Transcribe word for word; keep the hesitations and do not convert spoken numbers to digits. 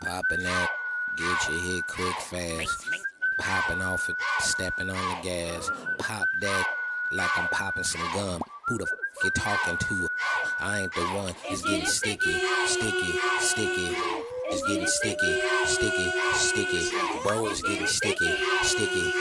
Popping that, get your hit quick fast. Popping off it, stepping on the gas. Pop that like I'm popping some gum. Who the f you talking to? I ain't the one. It's getting sticky, sticky, sticky. It's getting sticky, sticky, sticky. Bro, it's getting sticky, sticky,